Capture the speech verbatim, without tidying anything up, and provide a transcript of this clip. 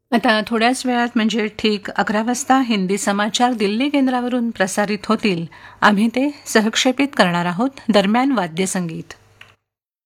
आता थोड्याच वेळात म्हणजे ठीक अकरा वाजता हिंदी समाचार दिल्ली केंद्रावरून प्रसारित होतील. आम्ही ते सहक्षेपित करणार आहोत. दरम्यान वाद्यसंगीत.